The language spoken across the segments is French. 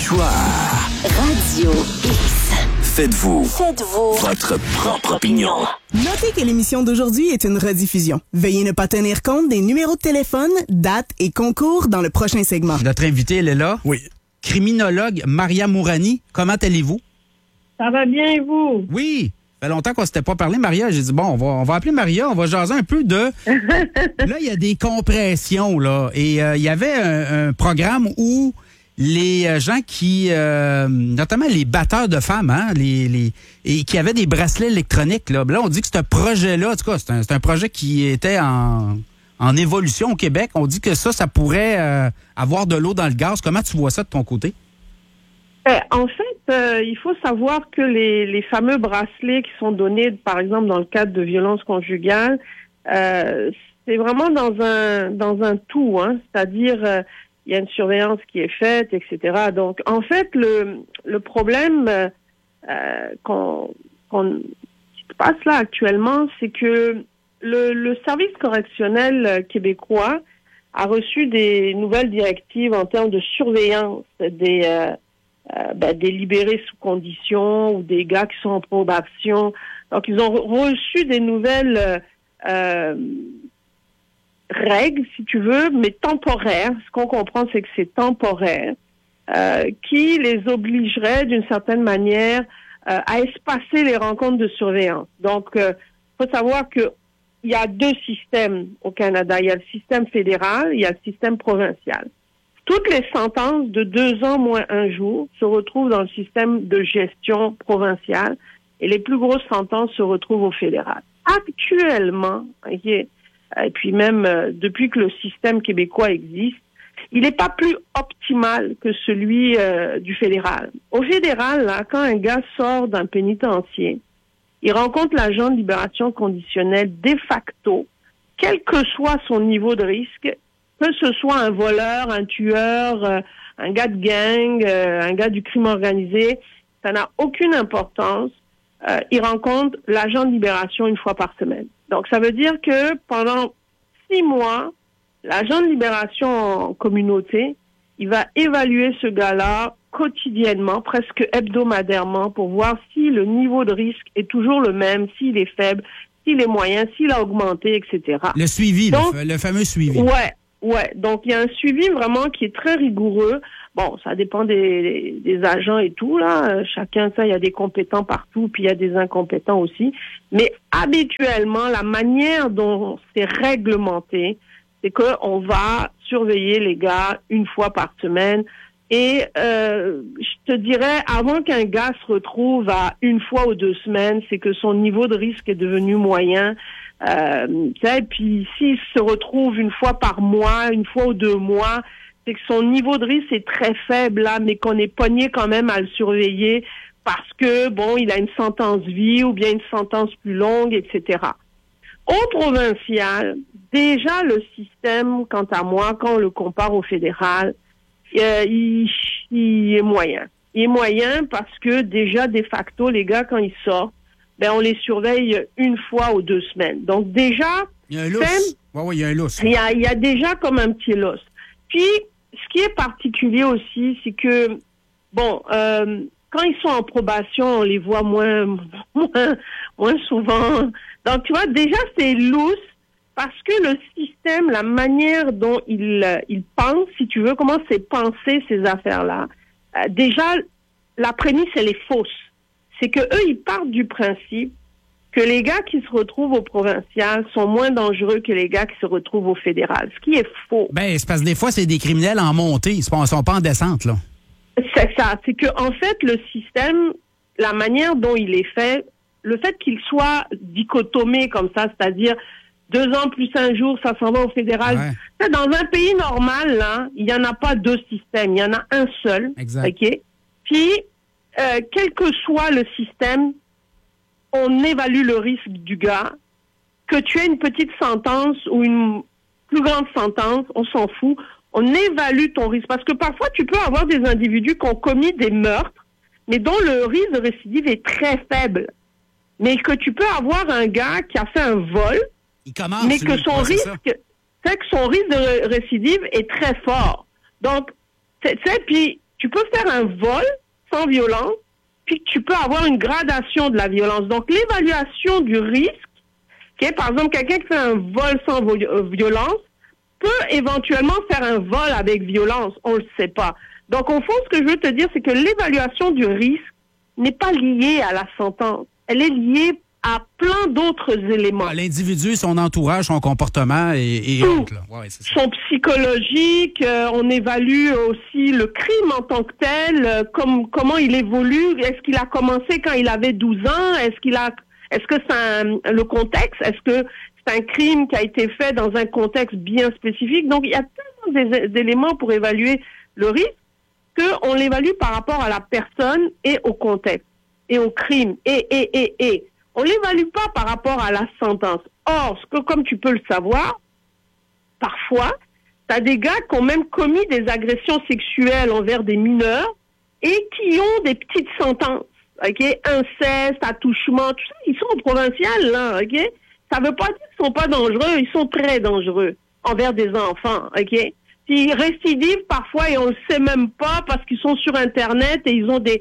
choix. Radio X. Faites-vous votre propre opinion. Notez que l'émission d'aujourd'hui est une rediffusion. Veuillez ne pas tenir compte des numéros de téléphone, dates et concours dans le prochain segment. Notre invitée, elle est là. Oui. Criminologue Maria Mourani. Comment allez-vous? Ça va bien, et vous? Oui. Ça fait longtemps qu'on ne s'était pas parlé, Maria. J'ai dit, bon, on va appeler Maria, on va jaser un peu de... Là, il y a des compressions, là. Et il y avait un programme où les gens qui... notamment les batteurs de femmes, hein, et qui avaient des bracelets électroniques, là. Là, on dit que ce projet-là, en tout cas, c'est un projet qui était en évolution au Québec. On dit que ça pourrait avoir de l'eau dans le gaz. Comment tu vois ça de ton côté? En fait, il faut savoir que les fameux bracelets qui sont donnés, par exemple, dans le cadre de violences conjugales, c'est vraiment dans un tout, hein. C'est-à-dire, il y a une surveillance qui est faite, etc. Donc, en fait, le problème qui se passe là actuellement, c'est que le service correctionnel québécois a reçu des nouvelles directives en termes de surveillance des libérés sous condition ou des gars qui sont en probation. Donc, ils ont reçu des nouvelles règles, si tu veux, mais temporaires. Ce qu'on comprend, c'est que c'est temporaire, qui les obligerait d'une certaine manière à espacer les rencontres de surveillance. Donc, faut savoir que il y a deux systèmes au Canada. Il y a le système fédéral, il y a le système provincial. Toutes les sentences de 2 ans moins 1 jour se retrouvent dans le système de gestion provincial et les plus grosses sentences se retrouvent au fédéral. Actuellement, et puis même depuis que le système québécois existe, il n'est pas plus optimal que celui du fédéral. Au fédéral, là, quand un gars sort d'un pénitencier, il rencontre l'agent de libération conditionnelle de facto, quel que soit son niveau de risque, que ce soit un voleur, un tueur, un gars de gang, un gars du crime organisé, ça n'a aucune importance. Il rencontre l'agent de libération une fois par semaine. Donc, ça veut dire que pendant 6 mois, l'agent de libération en communauté, il va évaluer ce gars-là quotidiennement, presque hebdomadairement, pour voir si le niveau de risque est toujours le même, s'il est faible, s'il est moyen, s'il a augmenté, etc. Le suivi, donc, le fameux suivi. Ouais. Donc, il y a un suivi vraiment qui est très rigoureux. Bon, ça dépend des agents et tout, là. Chacun, ça, il y a des compétents partout, puis il y a des incompétents aussi. Mais habituellement, la manière dont c'est réglementé, c'est qu'on va surveiller les gars une fois par semaine. Et je te dirais, avant qu'un gars se retrouve à 1 fois ou 2 semaines, c'est que son niveau de risque est devenu moyen. Puis s'il se retrouve 1 fois par mois, 1 fois ou 2 mois, c'est que son niveau de risque est très faible là, mais qu'on est pogné quand même à le surveiller parce que bon, il a une sentence vie ou bien une sentence plus longue, etc. Au provincial, déjà le système, quant à moi, quand on le compare au fédéral, il est moyen. Il est moyen parce que déjà, de facto, les gars, quand ils sortent, on les surveille 1 fois ou 2 semaines. Donc déjà, il y a un lousse. Il y a un lousse. Il y a déjà comme un petit lousse. Puis, ce qui est particulier aussi, c'est que, quand ils sont en probation, on les voit moins souvent. Donc, tu vois, déjà, c'est lousse parce que le système, la manière dont il pense, si tu veux, comment c'est pensé ces affaires-là, déjà, la prémisse, elle est fausse. C'est que eux, ils partent du principe que les gars qui se retrouvent au provincial sont moins dangereux que les gars qui se retrouvent au fédéral, ce qui est faux. C'est parce que des fois, c'est des criminels en montée, ils sont pas en descente, là. C'est ça, c'est que en fait, le système, la manière dont il est fait, le fait qu'il soit dichotomé comme ça, c'est-à-dire 2 ans plus 1 jour, ça s'en va au fédéral. Ouais. Dans un pays normal, là, il n'y en a pas 2 systèmes, il y en a un seul. Exact. OK? Puis, quel que soit le système, on évalue le risque du gars. Que tu aies une petite sentence ou une plus grande sentence, on s'en fout. On évalue ton risque. Parce que parfois, tu peux avoir des individus qui ont commis des meurtres, mais dont le risque de récidive est très faible. Mais que tu peux avoir un gars qui a fait un vol, mais que son risque de récidive est très fort. Donc, puis tu peux faire un vol sans violence, puis tu peux avoir une gradation de la violence. Donc, l'évaluation du risque, par exemple, quelqu'un qui fait un vol sans violence peut éventuellement faire un vol avec violence. On ne le sait pas. Donc, au fond, ce que je veux te dire, c'est que l'évaluation du risque n'est pas liée à la sentence. Elle est liée à plein d'autres éléments. L'individu, son entourage, son comportement et autres. Ouais, c'est ça. Son psychologique, on évalue aussi le crime en tant que tel, comment il évolue. Est-ce qu'il a commencé quand il avait 12 ans? Est-ce que c'est le contexte? Est-ce que c'est un crime qui a été fait dans un contexte bien spécifique? Donc, il y a tellement d'éléments pour évaluer le risque qu'on l'évalue par rapport à la personne et au contexte et au crime et. On l'évalue pas par rapport à la sentence. Or, comme tu peux le savoir, parfois, tu as des gars qui ont même commis des agressions sexuelles envers des mineurs et qui ont des petites sentences. OK? Inceste, attouchement, tout ça, ils sont au provincial, là. OK? Ça veut pas dire qu'ils sont pas dangereux, ils sont très dangereux envers des enfants. OK? Ils récidivent parfois et on le sait même pas parce qu'ils sont sur Internet et ils ont des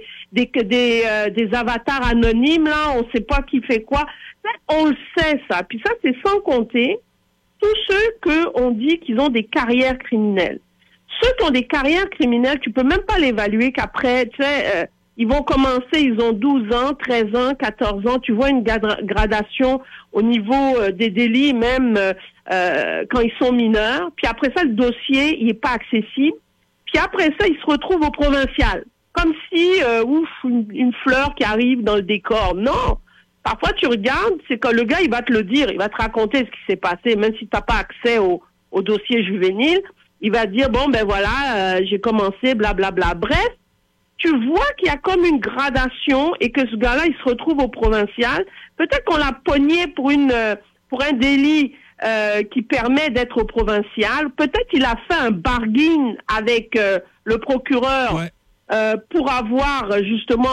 avatars anonymes, là, on sait pas qui fait quoi. On le sait, ça. Puis ça, c'est sans compter tous ceux qu'on dit qu'ils ont des carrières criminelles. Ceux qui ont des carrières criminelles, tu peux même pas l'évaluer qu'après, tu sais, ils vont commencer, ils ont 12 ans, 13 ans, 14 ans, tu vois une gradation au niveau des délits, même quand ils sont mineurs. Puis après ça, le dossier, il est pas accessible. Puis après ça, ils se retrouvent au provincial. Comme si, une fleur qui arrive dans le décor. Non! Parfois, tu regardes, c'est quand le gars, il va te le dire, il va te raconter ce qui s'est passé, même si t'as pas accès au dossier juvénile. Il va te dire, bon, ben voilà, j'ai commencé, blablabla. Bref, tu vois qu'il y a comme une gradation et que ce gars-là, il se retrouve au provincial. Peut-être qu'on l'a pogné pour un délit qui permet d'être au provincial. Peut-être il a fait un bargain avec le procureur. Ouais. Pour avoir justement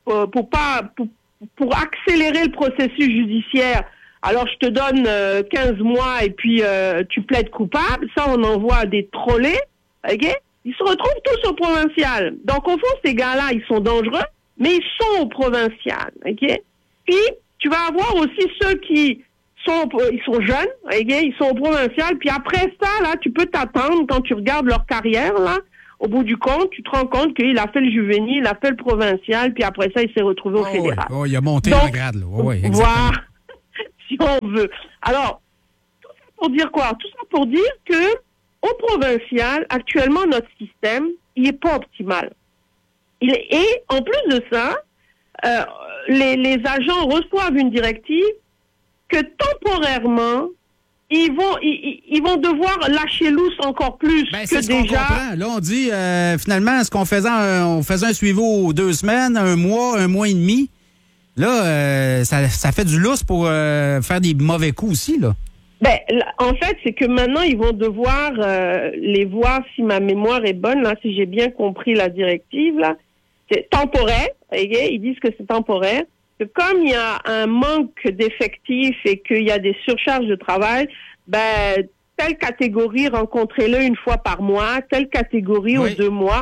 pour accélérer le processus judiciaire. Alors je te donne 15 mois et puis tu plaides coupable. Ça, on envoie des trollés. OK? Ils se retrouvent tous au provincial. Donc au fond, ces gars-là, ils sont dangereux, mais ils sont au provincial. OK? Puis tu vas avoir aussi ceux qui ils sont jeunes, OK? Ils sont au provincial. Puis après ça, là, tu peux t'attendre quand tu regardes leur carrière, là. Au bout du compte, tu te rends compte qu'il a fait le juvénile, il a fait le provincial, puis après ça, il s'est retrouvé au fédéral. Ouais. Oh, il a monté en grade, là. Ouais, voilà, si on veut. Alors, tout ça pour dire quoi? Tout ça pour dire que au provincial, actuellement, notre système, il est pas optimal. Et en plus de ça, les agents reçoivent une directive que temporairement, ils vont devoir lâcher lousse encore plus que déjà. Là, on dit finalement, est-ce qu'on faisait un suivi aux 2 semaines, un mois et demi? Là, ça fait du lousse pour faire des mauvais coups aussi, là. En fait, c'est que maintenant, ils vont devoir les voir, si ma mémoire est bonne, là, si j'ai bien compris la directive, là. C'est temporaire, ils disent que c'est temporaire. Que comme il y a un manque d'effectifs et qu'il y a des surcharges de travail, telle catégorie, rencontrez-le une fois par mois, telle catégorie aux 2 mois.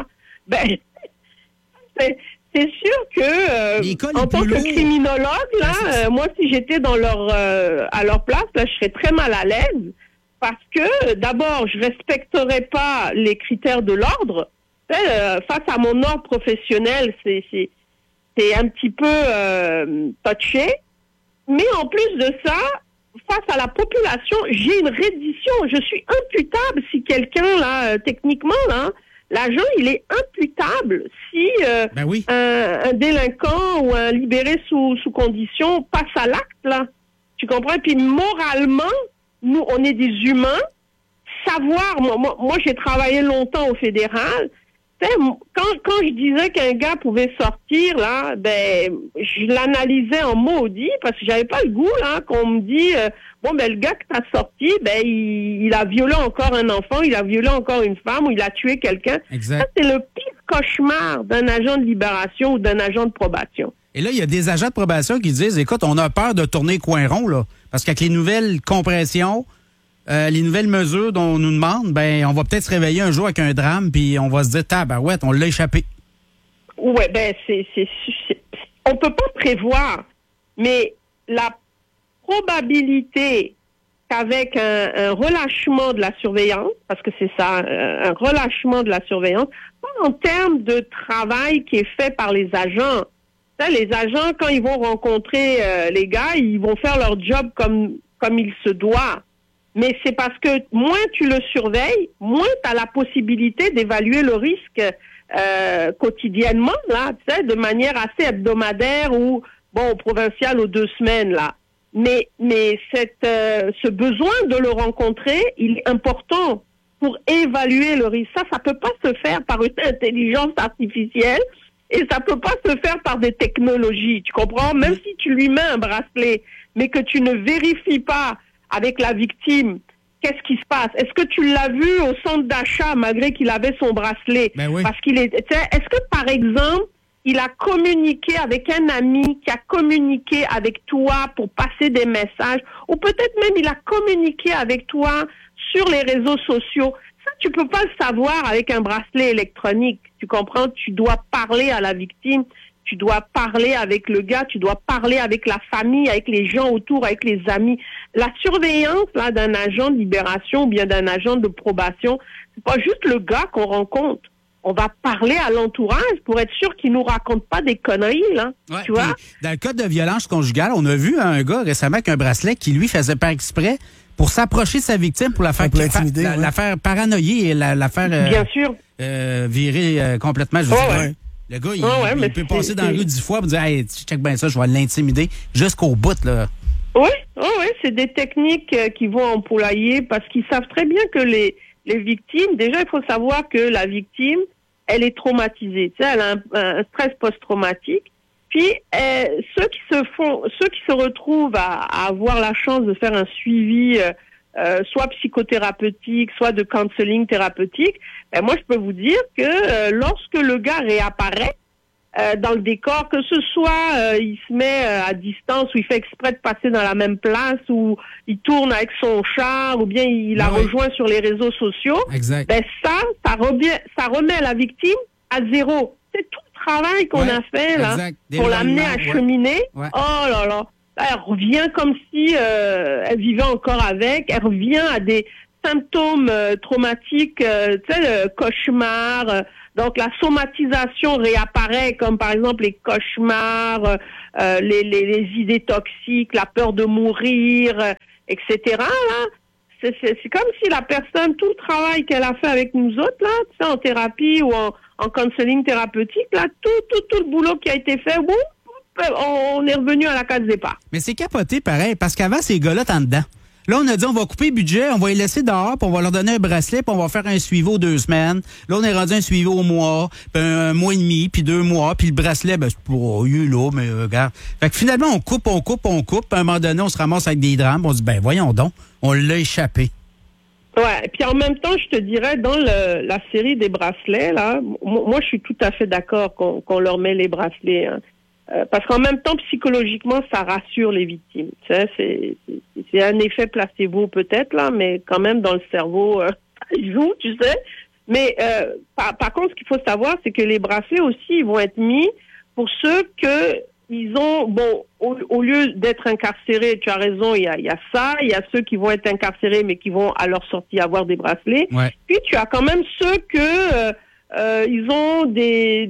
C'est sûr que en tant que criminologue, là, moi, si j'étais à leur place, là, je serais très mal à l'aise parce que d'abord, je respecterais pas les critères de l'ordre. Face à mon ordre professionnel, c'est un petit peu touché. Mais en plus de ça, face à la population, j'ai une reddition. Je suis imputable si quelqu'un, là, techniquement, là, l'agent, il est imputable si un délinquant ou un libéré sous condition passe à l'acte, là. Tu comprends? Puis moralement, nous, on est des humains. Savoir, moi j'ai travaillé longtemps au fédéral. Quand je disais qu'un gars pouvait sortir, là, je l'analysais en maudit parce que j'avais pas le goût, là, qu'on me dit, le gars que t'as sorti, il a violé encore un enfant, il a violé encore une femme ou il a tué quelqu'un. Exact. Ça, c'est le pire cauchemar d'un agent de libération ou d'un agent de probation. Et là, il y a des agents de probation qui disent, écoute, on a peur de tourner coin rond, là, parce qu'avec les nouvelles compressions, les nouvelles mesures dont on nous demande, ben on va peut-être se réveiller un jour avec un drame, puis on va se dire, tabarouette, on l'a échappé. Ouais, ben on peut pas prévoir, mais la probabilité qu'avec un relâchement de la surveillance, parce que c'est ça, un relâchement de la surveillance, pas en termes de travail qui est fait par les agents. Ça, les agents, quand ils vont rencontrer les gars, ils vont faire leur job comme il se doit. Mais c'est parce que moins tu le surveilles, moins tu as la possibilité d'évaluer le risque quotidiennement, là, tu sais, de manière assez hebdomadaire ou, bon, provinciale aux 2 semaines, là. Mais ce besoin de le rencontrer, il est important pour évaluer le risque. Ça peut pas se faire par une intelligence artificielle et ça peut pas se faire par des technologies, tu comprends? Même si tu lui mets un bracelet, mais que tu ne vérifies pas avec la victime qu'est-ce qui se passe. Est-ce que tu l'as vu au centre d'achat malgré qu'il avait son bracelet? Ben oui. Parce qu'il est, est-ce que par exemple, il a communiqué avec un ami qui a communiqué avec toi pour passer des messages, ou peut-être même il a communiqué avec toi sur les réseaux sociaux. Ça, tu peux pas le savoir avec un bracelet électronique. Tu comprends? Tu dois parler à la victime, tu dois parler avec le gars, tu dois parler avec la famille, avec les gens autour, avec les amis. La surveillance là d'un agent de libération ou bien d'un agent de probation, c'est pas juste le gars qu'on rencontre. On va parler à l'entourage pour être sûr qu'il nous raconte pas des conneries, là. Ouais, tu vois? Dans le cas de violence conjugale, on a vu un gars récemment avec un bracelet qui, lui, faisait par exprès pour s'approcher de sa victime, pour la faire la faire paranoïer et la faire Bien sûr. virer complètement. Je veux dire, le gars, il peut passer dans la rue 10 fois et dire, hey, check bien ça, je vais l'intimider jusqu'au bout, là. Oui, c'est des techniques qu'ils vont employer parce qu'ils savent très bien que les victimes, déjà, il faut savoir que la victime, elle est traumatisée. Tu sais, elle a un stress post-traumatique. Puis, ceux qui se retrouvent à avoir la chance de faire un suivi, soit psychothérapeutique, soit de counseling thérapeutique, ben moi, je peux vous dire que lorsque le gars réapparaît dans le décor, que ce soit il se met à distance ou il fait exprès de passer dans la même place ou il tourne avec son char ou bien il la rejoint sur les réseaux sociaux, exact. Ben ça remet la victime à zéro. C'est tout le travail qu'on a fait là pour l'amener à cheminer. Ouais. Oh là là, elle revient comme si elle vivait encore avec, elle revient à des symptômes traumatiques, tu sais, le cauchemar. Donc, la somatisation réapparaît, comme par exemple les cauchemars, les idées toxiques, la peur de mourir, etc. Là, c'est comme si la personne, tout le travail qu'elle a fait avec nous autres, là, tu sais, en thérapie ou en counseling thérapeutique, là, tout le boulot qui a été fait, on est revenu à la case départ. Mais c'est capoté pareil, parce qu'avant, ces gars-là, t'en dedans. Là, on a dit, on va couper le budget, on va les laisser dehors, puis on va leur donner un bracelet, puis on va faire un suivi aux 2 semaines. Là, on est rendu un suivi au mois, puis un mois et demi, puis 2 mois, puis le bracelet, ben, c'est pour là, mais regarde. Fait que finalement, on coupe, puis à un moment donné, on se ramasse avec des drames, on se dit, ben, voyons donc, on l'a échappé. Ouais, et puis en même temps, je te dirais, dans la série des bracelets, là, moi, je suis tout à fait d'accord qu'on leur met les bracelets, hein. Parce qu'en même temps, psychologiquement, ça rassure les victimes. Tu sais, c'est un effet placebo peut-être, là, mais quand même, dans le cerveau, ça joue, tu sais. Mais par contre, ce qu'il faut savoir, c'est que les bracelets aussi, ils vont être mis pour ceux que ils ont, bon, au lieu d'être incarcérés, tu as raison, il y a ça, il y a ceux qui vont être incarcérés, mais qui vont à leur sortie avoir des bracelets. Ouais. Puis tu as quand même ceux que... ils ont des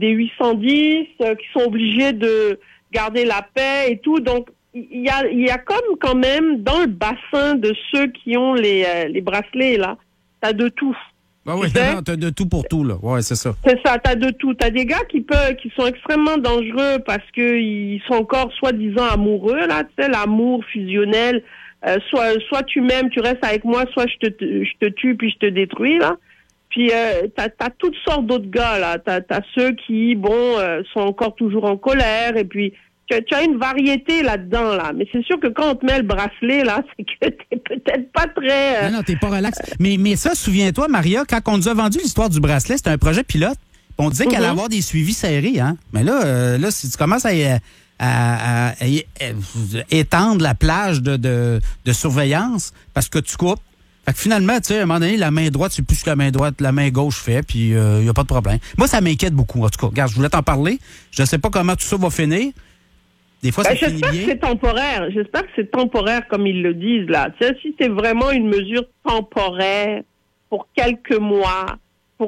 810 qui sont obligés de garder la paix et tout. Donc, il y a comme quand même dans le bassin de ceux qui ont les bracelets, là, t'as de tout. Ah oui, t'as de tout pour tout, là. Ouais, c'est ça. C'est ça, t'as de tout. T'as des gars qui sont extrêmement dangereux parce que ils sont encore soi-disant amoureux, là, tu sais, l'amour fusionnel. Soit tu m'aimes, tu restes avec moi, soit je te tue puis je te détruis, là. Puis t'as toutes sortes d'autres gars là. T'as ceux qui sont encore toujours en colère et puis tu as une variété là-dedans là. Mais c'est sûr que quand on te met le bracelet là, c'est que t'es peut-être pas très. Non, t'es pas relax. Mais ça, souviens-toi, Maria, quand on nous a vendu l'histoire du bracelet, c'était un projet pilote. On disait qu'elle allait avoir des suivis serrés, hein. Mais là, si tu commences à à étendre la plage de surveillance parce que tu coupes. Fait que finalement, tu sais, à un moment donné, la main droite, c'est plus ce que la main gauche fait, puis il n'y a pas de problème. Moi, ça m'inquiète beaucoup, en tout cas. Regarde, je voulais t'en parler. Je ne sais pas comment tout ça va finir. Des fois, ça finit bien. J'espère que c'est temporaire. J'espère que c'est temporaire, comme ils le disent, là. Tu sais, si c'est vraiment une mesure temporaire pour quelques mois, pour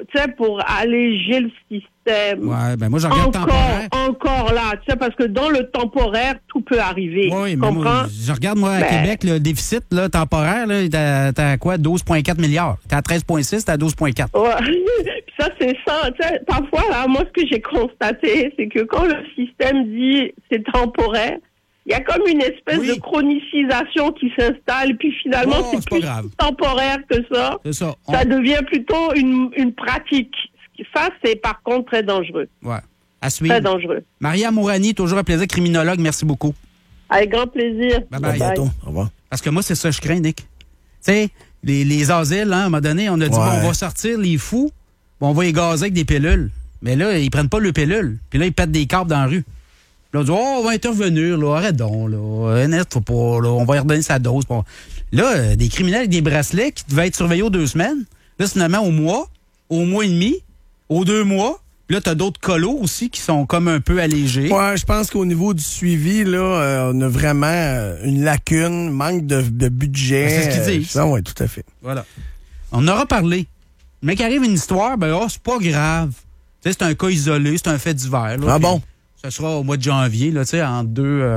alléger le système. Ouais, ben moi, j'en regarde temporaire. Encore là, tu sais, parce que dans le temporaire, tout peut arriver. Oui, mais moi, je regarde, moi, à Québec, le déficit là, temporaire, là, t'as à quoi? 12,4 milliards. T'es à 13,6, t'es à 12,4. Ouais. Ça, c'est ça. Tu sais, parfois, là, moi, ce que j'ai constaté, c'est que quand le système dit c'est temporaire, il y a comme une espèce de chronicisation qui s'installe, puis finalement, c'est plus temporaire que ça. C'est ça. Ça devient plutôt une pratique. Ça, c'est par contre très dangereux. Ouais. À suivre. Très dangereux. Maria Mourani, toujours un plaisir, criminologue. Merci beaucoup. Avec grand plaisir. Bye-bye. À bientôt. Au revoir. Parce que moi, c'est ça que je crains, Nick. Tu sais, les asiles, hein, à un moment donné, on a dit, bon, on va sortir les fous, bon, on va les gazer avec des pilules. Mais là, ils prennent pas le pilule. Puis là, ils pètent des câbles dans la rue. Là, on dit, on va intervenir, là, arrête donc, là. Faut pas, là, on va y redonner sa dose. Bon. Là, des criminels avec des bracelets qui devaient être surveillés aux 2 semaines. Là, finalement, au mois et demi, aux 2 mois. Là, t'as d'autres colos aussi qui sont comme un peu allégés. Ouais, je pense qu'au niveau du suivi, là, on a vraiment une lacune, manque de budget. C'est ce qu'ils disent. Oui, tout à fait. Voilà. On aura parlé. Le mec arrive une histoire, ben, c'est pas grave. Tu sais, c'est un cas isolé, c'est un fait divers. Là, bon? Ça sera au mois de janvier, là, tu sais, en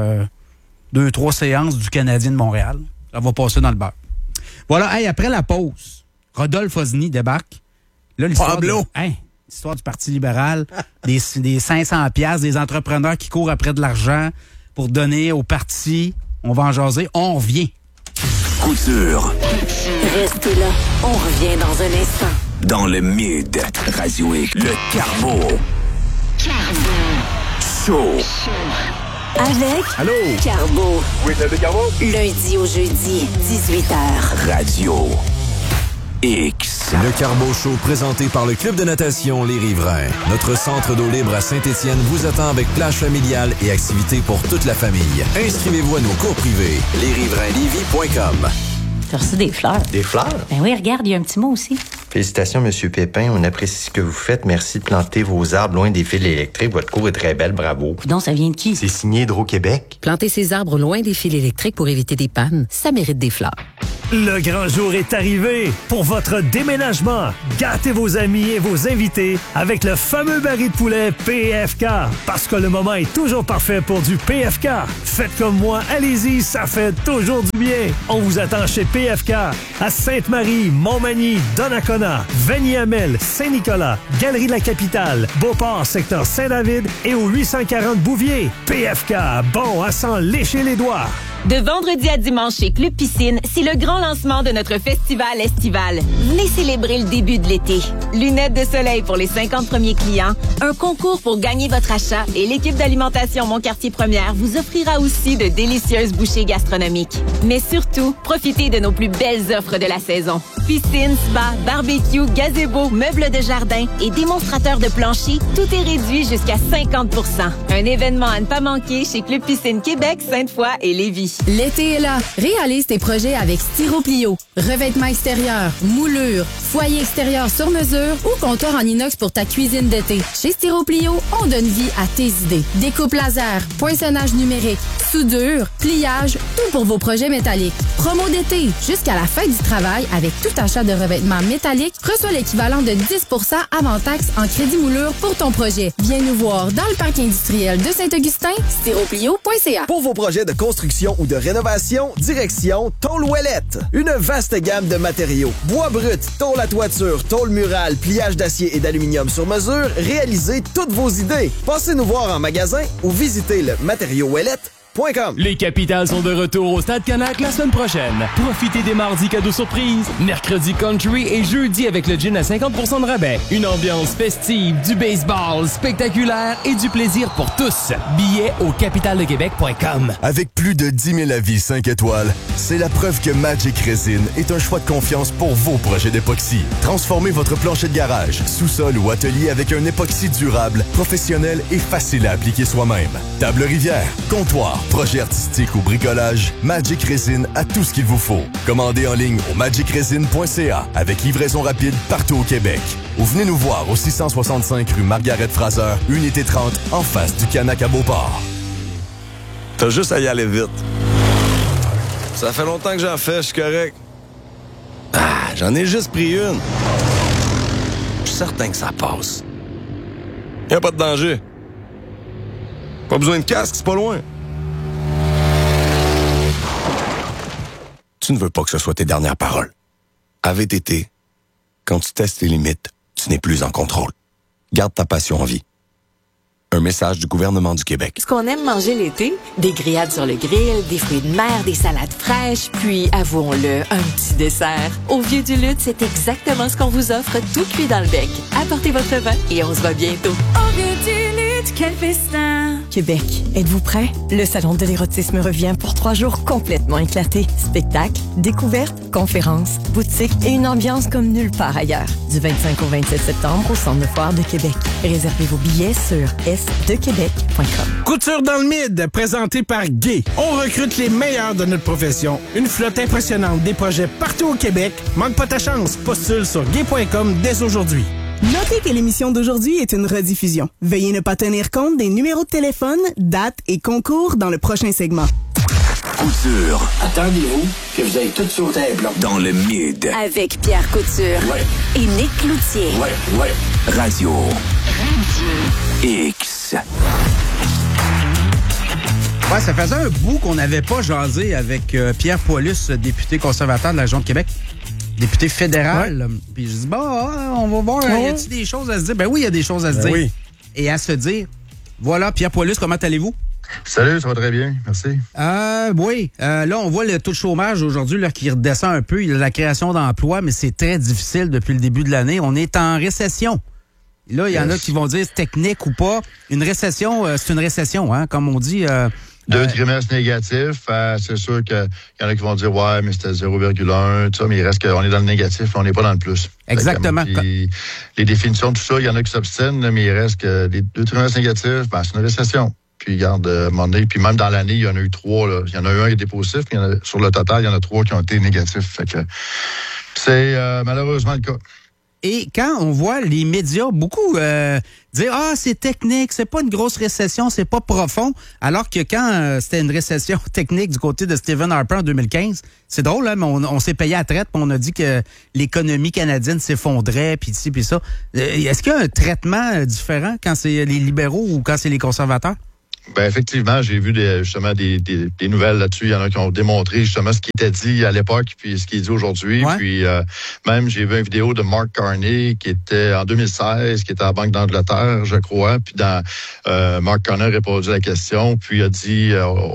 2-3 séances du Canadien de Montréal. Ça va passer dans le beurre. Voilà, hey, après la pause, Rodolphe Osny débarque. Là, l'histoire l'histoire du Parti libéral, des 500$, des entrepreneurs qui courent après de l'argent pour donner au parti. On va en jaser. On revient. Couture. Restez là. On revient dans un instant. Dans le Mid, Radio X, le Carbo. Show. Avec Allô? Carbo. Oui, c'est le Carbo. Lundi au jeudi, 18h. Radio X. Le Carbo Show présenté par le Club de natation Les Riverains. Notre centre d'eau libre à Saint-Étienne vous attend avec plage familiale et activités pour toute la famille. Inscrivez-vous à nos cours privés. lesriverainlevy.com. T'as reçu des fleurs. Des fleurs? Ben oui, regarde, il y a un petit mot aussi. Félicitations, Monsieur Pépin. On apprécie ce que vous faites. Merci de planter vos arbres loin des fils électriques. Votre cour est très belle. Bravo. Donc, ça vient de qui? C'est signé Hydro-Québec. Planter ses arbres loin des fils électriques pour éviter des pannes, ça mérite des fleurs. Le grand jour est arrivé pour votre déménagement. Gâtez vos amis et vos invités avec le fameux baril de poulet PFK. Parce que le moment est toujours parfait pour du PFK. Faites comme moi, allez-y, ça fait toujours du bien. On vous attend chez PFK à Sainte-Marie, Montmagny, Donnacona, Vanier-Hamel, Saint-Nicolas, Galerie de la Capitale, Beauport, secteur Saint-David et au 840 Bouvier. PFK, bon à s'en lécher les doigts. De vendredi à dimanche chez Club Piscine, c'est le grand lancement de notre festival estival. Venez célébrer le début de l'été. Lunettes de soleil pour les 50 premiers clients, un concours pour gagner votre achat et l'équipe d'alimentation Mon Quartier Première vous offrira aussi de délicieuses bouchées gastronomiques. Mais surtout, profitez de nos plus belles offres de la saison. Piscine, spa, barbecue, gazebo, meubles de jardin et démonstrateurs de plancher, tout est réduit jusqu'à 50%. Un événement à ne pas manquer chez Club Piscine Québec, Sainte-Foy et Lévis. L'été est là. Réalise tes projets avec Styroplio. Revêtement extérieur, moulure, foyer extérieur sur mesure ou comptoir en inox pour ta cuisine d'été. Chez Styroplio, on donne vie à tes idées. Découpe laser, poinçonnage numérique, soudure, pliage, tout pour vos projets métalliques. Promo d'été, jusqu'à la fin du travail, avec tout achat de revêtement métallique, reçois l'équivalent de 10% avant taxe en crédit moulure pour ton projet. Viens nous voir dans le parc industriel de Saint-Augustin, styroplio.ca. Pour vos projets de construction ou de rénovation, direction Tôle Ouellette. Une vaste gamme de matériaux. Bois brut, tôle à toiture, tôle murale, pliage d'acier et d'aluminium sur mesure, réalisez toutes vos idées. Passez nous voir en magasin ou visitez le matériauxouellette.com. Les Capitals sont de retour au Stade Canac la semaine prochaine. Profitez des mardis cadeaux surprises, mercredi country et jeudi avec le gin à 50% de rabais. Une ambiance festive, du baseball spectaculaire et du plaisir pour tous. Billets au capitaldequebec.com. Avec plus de 10 000 avis 5 étoiles, c'est la preuve que Magic Resin est un choix de confiance pour vos projets d'époxy. Transformez votre plancher de garage, sous-sol ou atelier avec un époxy durable, professionnel et facile à appliquer soi-même. Table rivière, comptoir, projet artistique ou bricolage, Magic Resin a tout ce qu'il vous faut. Commandez en ligne au magicresin.ca avec livraison rapide partout au Québec. Ou venez nous voir au 665 rue Margaret-Fraser, unité 30, en face du Canac à Beauport. T'as juste à y aller vite. Ça fait longtemps que j'en fais, je suis correct. Ah, j'en ai juste pris une. Je suis certain que ça passe. Y a pas de danger. Pas besoin de casque, c'est pas loin. Tu ne veux pas que ce soit tes dernières paroles. À VTT, quand tu testes les limites, tu n'es plus en contrôle. Garde ta passion en vie. Un message du gouvernement du Québec. Ce qu'on aime manger l'été, des grillades sur le grill, des fruits de mer, des salades fraîches, puis, avouons-le, un petit dessert. Au Vieux du Lutte, c'est exactement ce qu'on vous offre, tout cuit dans le bec. Apportez votre vin et on se voit bientôt. Au Vieux du Lutte, quel festin! Québec, êtes-vous prêts? Le Salon de l'érotisme revient pour 3 jours complètement éclatés. Spectacles, découvertes, conférences, boutiques et une ambiance comme nulle part ailleurs. Du 25 au 27 septembre au Centre de foire de Québec. Réservez vos billets sur sdequebec.com. Couture dans le mid, présenté par Gay. On recrute les meilleurs de notre profession. Une flotte impressionnante, des projets partout au Québec. Manque pas ta chance. Postule sur gay.com dès aujourd'hui. Notez que l'émission d'aujourd'hui est une rediffusion. Veuillez ne pas tenir compte des numéros de téléphone, dates et concours dans le prochain segment. Couture. Attendez-vous que vous ayez tout sauté un bloc. Dans le mid. Avec Pierre Couture. Ouais. Et Nick Cloutier. Ouais. Radio X. Ouais, ça faisait un bout qu'on n'avait pas jasé avec Pierre Paulus, député conservateur de la région de Québec. Député fédéral. Ouais. Puis je dis, on va voir, y a-t-il des choses à se dire? Ben oui, il y a des choses à se dire. Oui. Et à se dire. Voilà, Pierre Paulus, comment allez-vous? Salut, ça va très bien, merci. Oui, là, on voit le taux de chômage aujourd'hui là, qui redescend un peu. Il y a la création d'emplois, mais c'est très difficile depuis le début de l'année. On est en récession. Là, il y en a qui vont dire technique ou pas. Une récession, c'est une récession, hein, comme on dit. 2 trimestres négatifs, c'est sûr qu'il y en a qui vont dire ouais, mais c'était 0,1, tout ça, mais il reste qu'on est dans le négatif, on n'est pas dans le plus. Exactement. Les définitions, tout ça, il y en a qui s'obstinent, mais il reste que les 2 trimestres négatifs, c'est une récession. Puis, regarde, puis même dans l'année, il y en a eu 3. Là. Il y en a eu un qui était positif, puis sur le total, il y en a 3 qui ont été négatifs. Fait que c'est malheureusement le cas. Et quand on voit les médias beaucoup dire « Ah, c'est technique, c'est pas une grosse récession, c'est pas profond », alors que quand c'était une récession technique du côté de Stephen Harper en 2015, c'est drôle, hein, mais on s'est payé à traite, puis on a dit que l'économie canadienne s'effondrait, puis ci, puis ça. Est-ce qu'il y a un traitement différent quand c'est les libéraux ou quand c'est les conservateurs? Ben effectivement, j'ai vu des nouvelles là-dessus. Il y en a qui ont démontré justement ce qui était dit à l'époque puis ce qui est dit aujourd'hui. Ouais. Puis même j'ai vu une vidéo de Mark Carney qui était en 2016, qui était à la Banque d'Angleterre, je crois. Puis Mark Carney a répondu à la question, puis a dit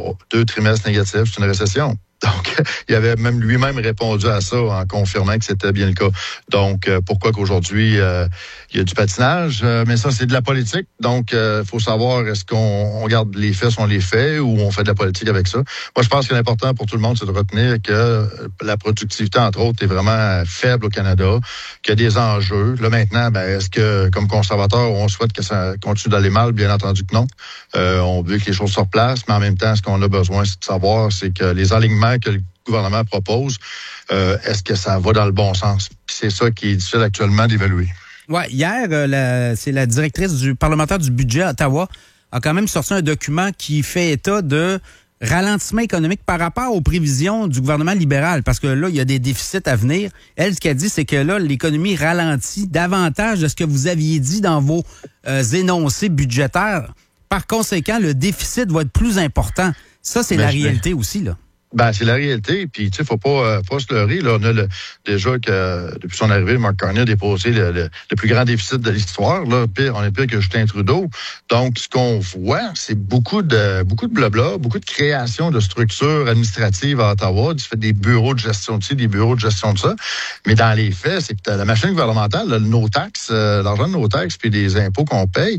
2 trimestres négatifs, c'est une récession. Donc, il avait même lui-même répondu à ça en confirmant que c'était bien le cas. Donc, pourquoi qu'aujourd'hui, il y a du patinage? Mais ça, c'est de la politique. Donc, il faut savoir, est-ce qu'on garde les faits, on les fait, ou on fait de la politique avec ça? Moi, je pense que l'important pour tout le monde, c'est de retenir que la productivité, entre autres, est vraiment faible au Canada, qu'il y a des enjeux. Là, maintenant, est-ce que, comme conservateur, on souhaite que ça continue d'aller mal? Bien entendu que non. On veut que les choses se replacent, mais en même temps, ce qu'on a besoin, c'est de savoir, c'est que les alignements que le gouvernement propose, est-ce que ça va dans le bon sens? Puis c'est ça qui est difficile actuellement d'évaluer. Oui, hier, c'est la directrice du parlementaire du budget à Ottawa a quand même sorti un document qui fait état de ralentissement économique par rapport aux prévisions du gouvernement libéral, parce que là, il y a des déficits à venir. Elle, ce qu'elle dit, c'est que là, l'économie ralentit davantage de ce que vous aviez dit dans vos énoncés budgétaires. Par conséquent, le déficit va être plus important. Ça, c'est la réalité aussi, là. Ben, c'est la réalité. Puis, tu sais, faut pas se leurrer. Là, on a déjà que, depuis son arrivée, Mark Carney a déposé le plus grand déficit de l'histoire. Là, on est pire que Justin Trudeau. Donc, ce qu'on voit, c'est beaucoup de blabla, beaucoup de création de structures administratives à Ottawa, des bureaux de gestion de ci, des bureaux de gestion de ça. Mais dans les faits, c'est que la machine gouvernementale, là, nos taxes, l'argent de nos taxes, puis des impôts qu'on paye,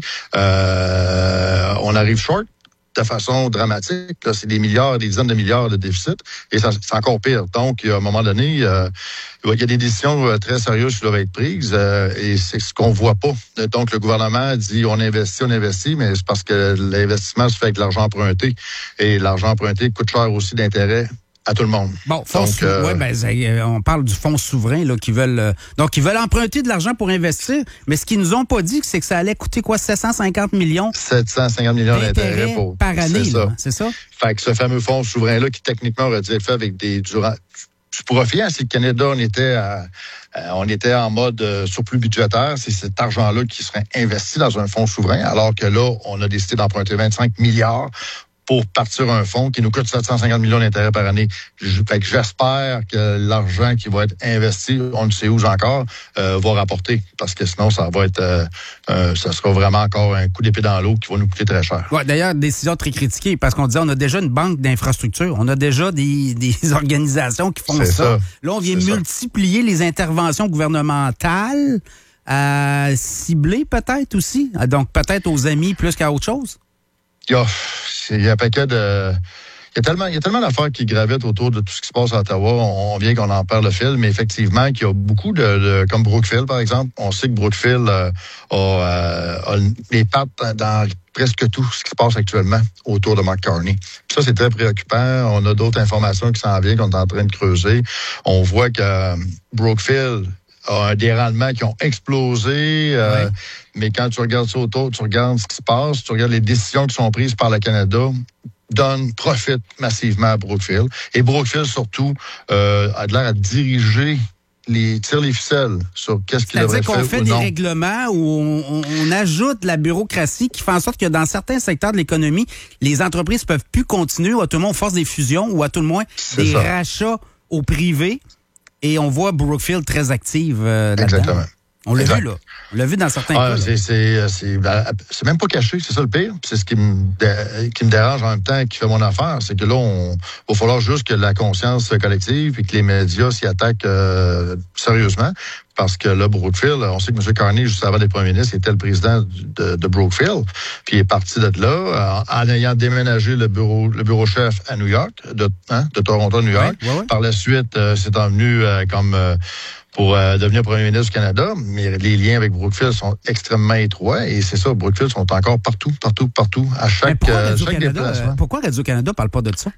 on arrive short de façon dramatique. Là, c'est des milliards, des dizaines de milliards de déficit. Et ça, c'est encore pire. Donc, à un moment donné, il y a des décisions très sérieuses qui doivent être prises. Et c'est ce qu'on voit pas. Donc, le gouvernement dit on investit, mais c'est parce que l'investissement se fait avec l'argent emprunté. Et l'argent emprunté coûte cher aussi d'intérêt à tout le monde. Bon, on parle du fonds souverain là, qui veulent emprunter de l'argent pour investir, mais ce qu'ils nous ont pas dit, c'est que ça allait coûter quoi, 750 millions? 750 millions d'intérêts par année, c'est ça? Fait que ce fameux fonds souverain-là, qui techniquement aurait dû être fait avec du profit, si le Canada, on était en mode surplus budgétaire, c'est cet argent-là qui serait investi dans un fonds souverain, alors que là, on a décidé d'emprunter 25 milliards pour partir un fonds qui nous coûte 750 millions d'intérêts par année. Fait que j'espère que l'argent qui va être investi, on ne sait où encore, va rapporter. Parce que sinon, ça va être, ça sera vraiment encore un coup d'épée dans l'eau qui va nous coûter très cher. Ouais, d'ailleurs, décision très critiquée, parce qu'on disait, on a déjà une banque d'infrastructures. On a déjà des organisations qui font ça. Là, on vient multiplier les interventions gouvernementales, ciblées peut-être aussi. Donc, peut-être aux amis plus qu'à autre chose. Il y a un paquet de... Il y a tellement d'affaires qui gravitent autour de tout ce qui se passe à Ottawa. On vient qu'on en perd le fil, mais effectivement, qu'il y a beaucoup comme Brookfield, par exemple. On sait que Brookfield a les pattes dans presque tout ce qui se passe actuellement autour de Mark Carney. Ça, c'est très préoccupant. On a d'autres informations qui s'en viennent, qu'on est en train de creuser. On voit que Brookfield a des rendements qui ont explosé. Mais quand tu regardes ça autour, tu regardes ce qui se passe, tu regardes les décisions qui sont prises par le Canada, profitent massivement à Brookfield. Et Brookfield, surtout, a l'air à diriger tire les ficelles sur qu'est-ce qu'il devrait faire. C'est-à-dire qu'on fait des règlements où on ajoute la bureaucratie qui fait en sorte que dans certains secteurs de l'économie, les entreprises peuvent plus continuer, ou à tout le monde force des fusions, ou à tout le moins des rachats au privé. Et on voit Brookfield très active là-dedans. Exactement. On l'a vu, là. On l'a vu dans certains cas. C'est même pas caché, c'est ça le pire. C'est ce qui me dérange en même temps, qui fait mon affaire. C'est que là, il va falloir juste que la conscience collective et que les médias s'y attaquent sérieusement. Parce que là, Brookfield, on sait que M. Carney, juste avant d'être premier ministre, était le président de Brookfield. Puis il est parti de là, en ayant déménagé le bureau chef à New York, de Toronto à New York. Ouais. Par la suite, c'est envenu pour devenir premier ministre du Canada, mais les liens avec Brookfield sont extrêmement étroits et c'est ça, Brookfield sont encore partout, à chaque déplacement. Pourquoi Radio-Canada parle pas de ça?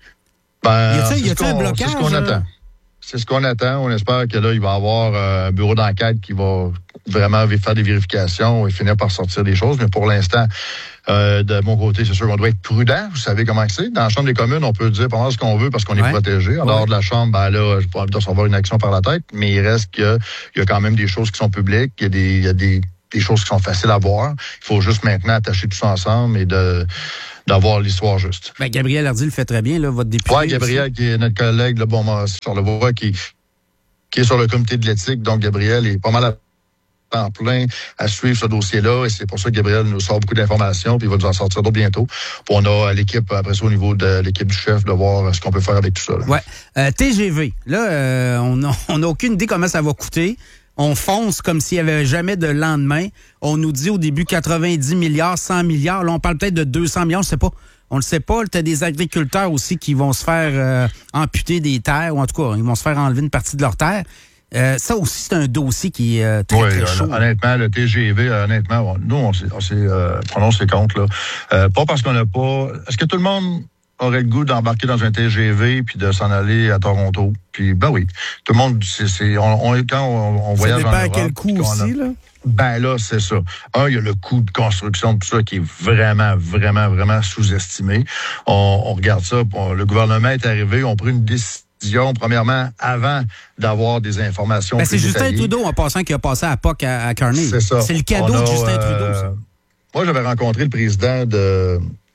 Y a-t-il un blocage? C'est ce qu'on attend. C'est ce qu'on attend. On espère que là, il va y avoir un bureau d'enquête qui va vraiment faire des vérifications et finir par sortir des choses. Mais pour l'instant, de mon côté, c'est sûr qu'on doit être prudent. Vous savez comment c'est. Dans la Chambre des communes, on peut dire pas mal ce qu'on veut parce qu'on est protégé. En dehors de la Chambre, là, je peux pas recevoir une action par la tête, mais il reste qu'il y a quand même des choses qui sont publiques. Il y a des choses qui sont faciles à voir. Il faut juste maintenant attacher tout ça ensemble et d'avoir l'histoire juste. Ben, Gabriel Hardy le fait très bien, là, votre député. Oui, Gabriel, qui est notre collègue, sur le voie, qui est sur le comité de l'éthique. Donc, Gabriel est pas mal à temps plein à suivre ce dossier-là. Et c'est pour ça que Gabriel nous sort beaucoup d'informations, puis il va nous en sortir d'autres bientôt. Puis on a l'équipe, après ça, au niveau de l'équipe du chef, de voir ce qu'on peut faire avec tout ça. Oui. TGV, là, on n'a aucune idée comment ça va coûter. On fonce comme s'il n'y avait jamais de lendemain. On nous dit au début 90 milliards, 100 milliards. Là, on parle peut-être de 200 millions, je ne sais pas. On ne le sait pas. Tu as des agriculteurs aussi qui vont se faire amputer des terres, ou en tout cas, ils vont se faire enlever une partie de leurs terres. Ça aussi, c'est un dossier qui est très chaud. Honnêtement, le TGV, nous, on s'est prononcé contre. Là. Pas parce qu'on n'a pas... Est-ce que tout le monde aurait le goût d'embarquer dans un TGV puis de s'en aller à Toronto? Puis, ben oui, tout le monde, quand on voyage en Europe... Ça dépend à quel coût aussi, là? Ben là, c'est ça. Il y a le coût de construction de tout ça qui est vraiment, vraiment, vraiment sous-estimé. On regarde ça. Le gouvernement est arrivé, on a pris une décision, premièrement, avant d'avoir des informations. C'est Justin Trudeau, en passant, qui a passé à POC à Carney. C'est ça. C'est le cadeau de Justin Trudeau, ça. Moi, j'avais rencontré le président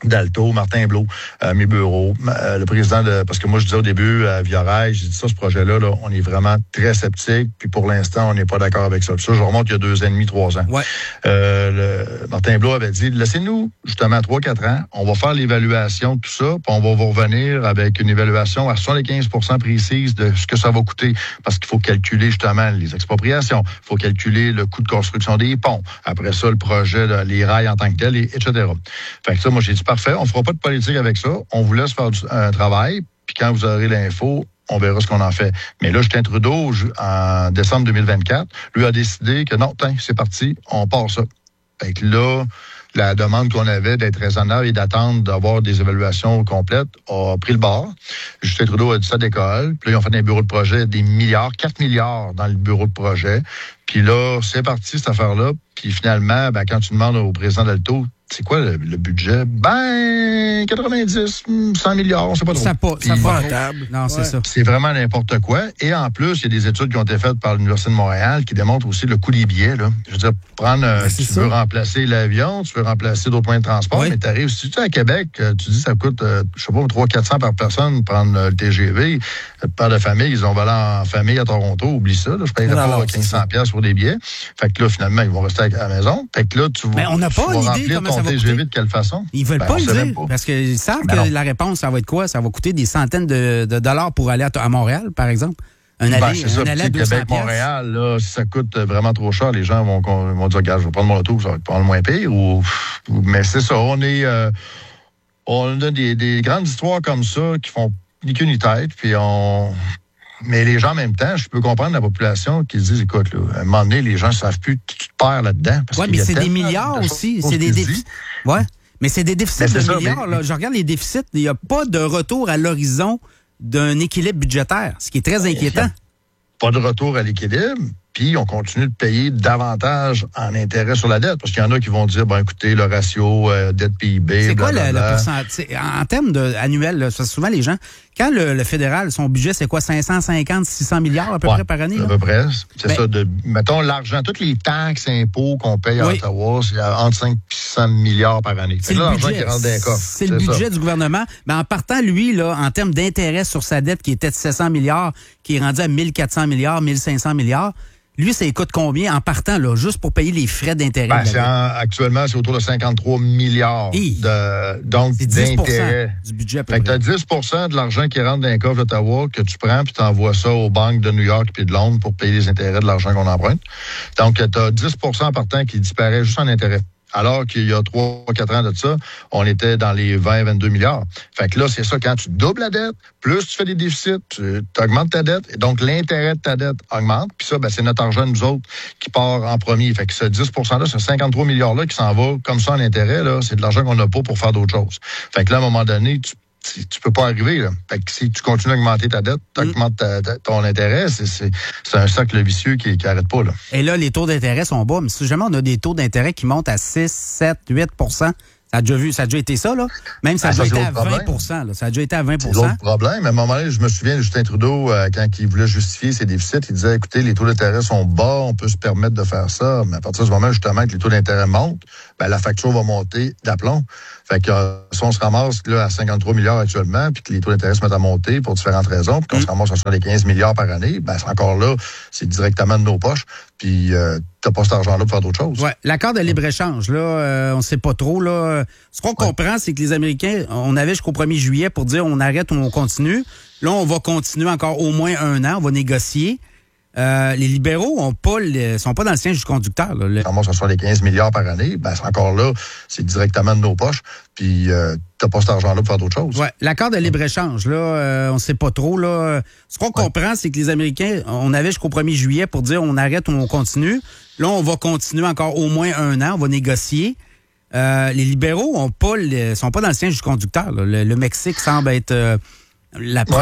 d'Alto, Martin Blot, mes bureaux, le président parce que moi je disais au début à Via-Rail, j'ai dit ça, ce projet-là, là, on est vraiment très sceptique, puis pour l'instant, on n'est pas d'accord avec ça. Puis ça, je remonte il y a 2 ans et demi, 3 ans. Ouais. Martin Blot avait dit, laissez-nous justement 3-4 ans, on va faire l'évaluation de tout ça, puis on va vous revenir avec une évaluation à 75% précise de ce que ça va coûter, parce qu'il faut calculer justement les expropriations, il faut calculer le coût de construction des ponts, après ça, le projet, les rails en tant que tel, etc. Fait que ça, moi, j'ai dit, parfait, on fera pas de politique avec ça. On vous laisse faire un travail, puis quand vous aurez l'info, on verra ce qu'on en fait. Mais là, Justin Trudeau, en décembre 2024, lui a décidé que non, c'est parti, on part ça. Fait que là, la demande qu'on avait d'être raisonnable et d'attendre d'avoir des évaluations complètes a pris le bord. Justin Trudeau a dit ça d'école. Puis là, ils ont fait un bureau de projet, des milliards, 4 milliards dans le bureau de projet. Puis là, c'est parti, cette affaire-là. Puis finalement, quand tu demandes au président d'Alto, c'est quoi le budget? 90, 100 milliards, on sait pas trop. Ça pas rentable. Non, c'est ça. C'est vraiment n'importe quoi. Et en plus, il y a des études qui ont été faites par l'Université de Montréal qui démontrent aussi le coût des billets. Là. Je veux dire, tu veux remplacer l'avion, tu veux remplacer d'autres moyens de transport, mais tu arrives, si tu es à Québec, tu dis ça coûte, je sais pas, 300-400 par personne prendre le TGV. Père de famille, ils ont volé en famille à Toronto, oublie ça. Là, je paierais pas 1500$ pour des billets. Fait que là, finalement, ils vont rester à la maison. Fait que là, tu vas. Mais on n'a pas une idée comment ça va coûter. De quelle façon? Ils veulent pas le dire, parce qu'ils savent que la réponse, ça va être quoi? Ça va coûter des centaines de dollars pour aller à Montréal, par exemple. Un aller à 200$. Québec-Montréal, là, si ça coûte vraiment trop cher, les gens vont dire, regarde, je vais prendre mon auto, ça va être pas le moins pire. Mais c'est ça, on a des grandes histoires comme ça qui font ni queue ni tête, puis Mais les gens, en même temps, je peux comprendre la population qui se disent, écoute, là, à un moment donné, les gens ne savent plus, tu te perds là-dedans. Oui, mais c'est des milliards aussi. C'est des déficits. Oui, mais c'est des déficits de milliards. Là. Je regarde les déficits, il n'y a pas de retour à l'horizon d'un équilibre budgétaire, ce qui est très inquiétant. Pas de retour à l'équilibre. Puis, on continue de payer davantage en intérêt sur la dette. Parce qu'il y en a qui vont dire, écoutez, le ratio dette PIB... C'est quoi le pourcentage? En termes annuels, souvent les gens... Quand le fédéral, son budget, c'est quoi? 550, 600 milliards à peu près par année? À peu près. C'est ça. Mettons, l'argent, toutes les taxes, impôts qu'on paye à Ottawa, c'est entre 5 et 600 milliards par année. C'est l'argent qui rentre dans les coffres. C'est le budget du gouvernement. Mais en partant, lui, là, en termes d'intérêt sur sa dette, qui était de 700 milliards, qui est rendu à 1400 milliards, 1500 milliards, lui, ça coûte combien en partant, là, juste pour payer les frais d'intérêt? Actuellement, c'est autour de 53 milliards d'intérêt. Du budget à peu près. Tu as 10 de l'argent qui rentre dans les coffres d'Ottawa que tu prends puis tu envoies ça aux banques de New York puis de Londres pour payer les intérêts de l'argent qu'on emprunte. Donc, tu as 10 en partant qui disparaît juste en intérêt. Alors qu'il y a 3-4 ans de ça, on était dans les 20-22 milliards. Fait que là, c'est ça, quand tu doubles la dette, plus tu fais des déficits, tu augmentes ta dette, et donc l'intérêt de ta dette augmente. Puis ça, c'est notre argent, nous autres, qui part en premier. Fait que ce 10 %-là, ce 53 milliards-là qui s'en va comme ça en intérêt, là, c'est de l'argent qu'on n'a pas pour faire d'autres choses. Fait que là, à un moment donné, tu peux pas arriver, là. Fait que si tu continues à augmenter ta dette, tu augmentes ton intérêt, c'est un cercle vicieux qui arrête pas, là. Et là, les taux d'intérêt sont bas, mais si jamais on a des taux d'intérêt qui montent à 6, 7, 8 %, ça a déjà été ça, là. Même ça a déjà été à 20 %, là. Ça a déjà été à 20 %. C'est l'autre problème. À un moment donné, je me souviens de Justin Trudeau, quand il voulait justifier ses déficits, il disait, écoutez, les taux d'intérêt sont bas, on peut se permettre de faire ça. Mais à partir du moment, justement, que les taux d'intérêt montent, la facture va monter d'aplomb. Fait que si on se ramasse là, à 53 milliards actuellement, puis que les taux d'intérêt se mettent à monter pour différentes raisons, puis qu'on se ramasse à 75 milliards par année, c'est encore là, c'est directement de nos poches. Puis t'as pas cet argent-là pour faire d'autres choses. Oui, l'accord de libre-échange, là, on sait pas trop. Là. Ce qu'on comprend, c'est que les Américains, on avait jusqu'au 1er juillet pour dire on arrête ou on continue. Là, on va continuer encore au moins 1 an, on va négocier. Les libéraux sont pas dans le siège du conducteur. Là. On se sur les 15 milliards par année, c'est encore là, c'est directement de nos poches. Puis t'as pas cet argent-là pour faire d'autres choses. Ouais, l'accord de libre-échange, là, on sait pas trop. Là. Ce qu'on comprend, c'est que les Américains, on avait jusqu'au 1er juillet pour dire on arrête ou on continue. Là, on va continuer encore au moins 1 an, on va négocier. Les libéraux sont pas dans le siège du conducteur. Là. Le Mexique semble être la